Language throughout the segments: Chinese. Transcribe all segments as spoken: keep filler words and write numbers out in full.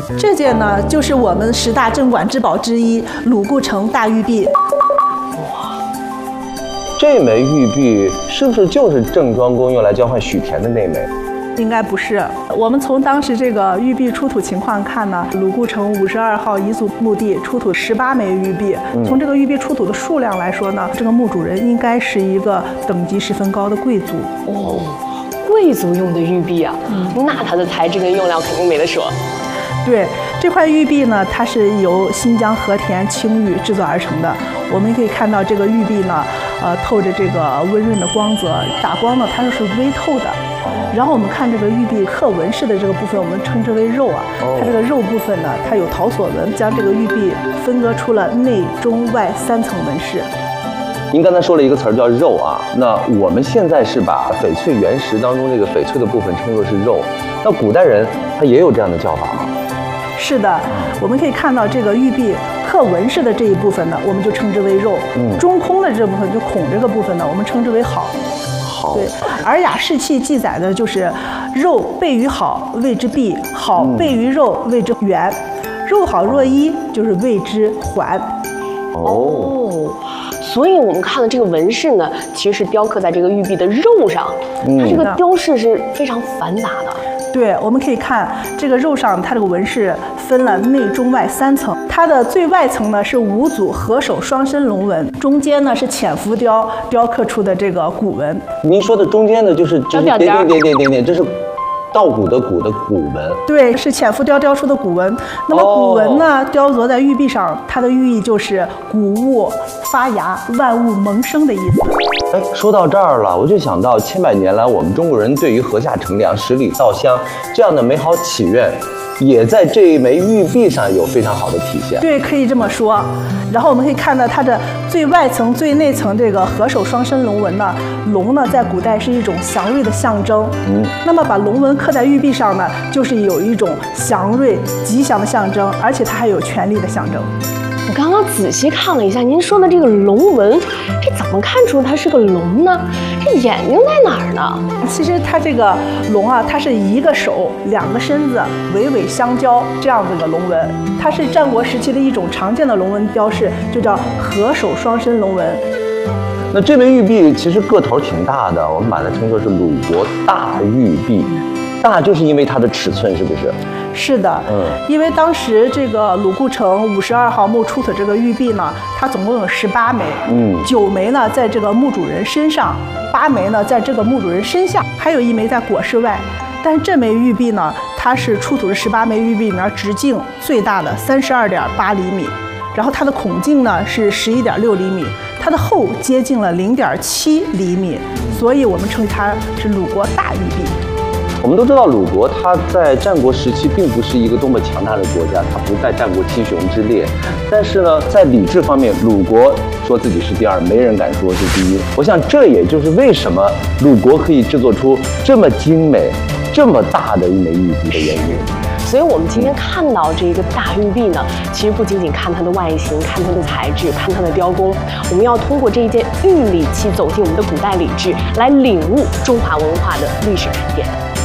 这件呢，就是我们十大镇馆之宝之一鲁固城大玉璧。 哇，这枚玉璧是不是就是郑庄公用来交换许田的那枚？ 应该不是。我们从当时这个玉璧出土情况看呢，鲁固城五十二号彝族墓地出土十八枚玉璧。嗯、从这个玉璧出土的数量来说呢，这个墓主人应该是一个等级十分高的贵族。 哦，贵族用的玉璧啊，嗯、那它的材质跟用料肯定没得说。 对，这块玉璧呢，它是由新疆和田青玉制作而成的。我们可以看到这个玉璧呢，呃，透着这个温润的光泽，打光呢它是微透的。然后我们看这个玉璧刻纹饰的这个部分，我们称之为肉啊。它这个肉部分呢，它有陶锁纹，将这个玉璧分割出了内中外三层纹饰。 您刚才说了一个词儿叫肉啊，那我们现在是把翡翠原石当中这个翡翠的部分称作是肉，那古代人他也有这样的叫法吗？ 是的，我们可以看到这个玉璧刻纹饰的这一部分呢，我们就称之为肉；嗯、中空的这部分，就孔这个部分呢，我们称之为好。 好。 对，《尔雅释器》记载的就是肉备于好，谓之璧；好备于肉，谓之圆；肉好若一，就是谓之环。 哦。所以我们看的这个纹饰呢，其实是雕刻在这个玉璧的肉上，嗯、它这个雕饰是非常繁杂的。 对，我们可以看这个肉上，它这个纹饰分了内中外三层。它的最外层呢是五组合手双身龙纹，中间呢是浅浮雕雕刻出的这个骨纹。 您说的中间的就是就是点点点点点点，这是稻谷的谷的骨纹。对， 是浅浮雕雕出的骨纹。那么骨纹呢，哦、雕琢在玉璧上，它的寓意就是谷物发芽，万物萌生的意思。 哎，说到这儿了，我就想到千百年来我们中国人对于禾下乘凉、十里稻香这样的美好祈愿，也在这一枚玉璧上有非常好的体现。 对，可以这么说。然后我们可以看到它的最外层、最内层这个合手双身龙纹呢，龙呢在古代是一种祥瑞的象征。嗯，那么把龙纹刻在玉璧上呢，就是有一种祥瑞、吉祥的象征，而且它还有权力的象征。 我刚刚仔细看了一下您说的这个龙纹，这怎么看出它是个龙呢？这眼睛在哪儿呢？ 其实它这个龙啊，它是一个手两个身子尾尾相交这样子的龙纹，它是战国时期的一种常见的龙纹雕饰，就叫合手双身龙纹。 那这枚玉璧其实个头挺大的，我们把它称作是鲁国大玉璧。大就是因为它的尺寸，是不是？ 是的，嗯，因为当时这个鲁固城五十二号墓出土这个玉璧呢，它总共有十八枚，嗯，九枚呢在这个墓主人身上，八枚呢在这个墓主人身下，还有一枚在椁室外。但是这枚玉璧呢，它是出土的十八枚玉璧里面直径最大的三十二点八厘米，然后它的孔径呢是十一点六厘米，它的厚接近了零点七厘米，所以我们称它是鲁国大玉璧。 我们都知道鲁国它在战国时期并不是一个多么强大的国家，它不在战国七雄之列。但是呢，在礼制方面，鲁国说自己是第二，没人敢说是第一。我想这也就是为什么鲁国可以制作出这么精美、这么大的一枚玉璧的原因。 所以我们今天看到这个大玉璧呢，其实不仅仅看它的外形、看它的材质、看它的雕工，我们要通过这一件玉礼器走进我们的古代礼制，来领悟中华文化的历史沉淀。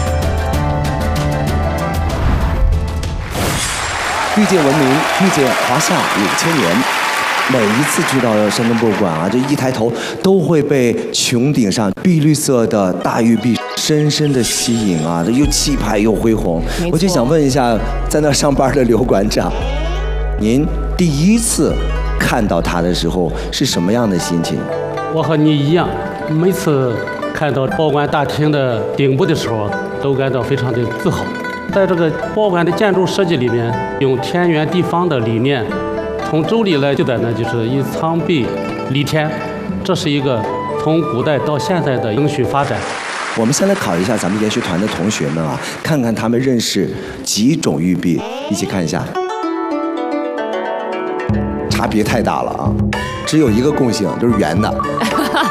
遇见文明，遇见华夏五千年。每一次去到深圳博物馆啊，这一抬头都会被穹顶上碧绿色的大玉璧深深的吸引啊，这又气派又恢宏。我就想问一下，在那上班的刘馆长，您第一次看到它的时候是什么样的心情？ 我和你一样，每次看到博物馆大厅的顶部的时候，都感到非常的自豪。在这个博物馆的建筑设计里面，用天圆地方的理念，从周礼来记载呢，就是以苍璧立天，这是一个从古代到现在的应许发展。 我们先来考一下咱们研学团的同学们啊，看看他们认识几种玉璧，一起看一下，差别太大了啊！只有一个共性，就是圆的。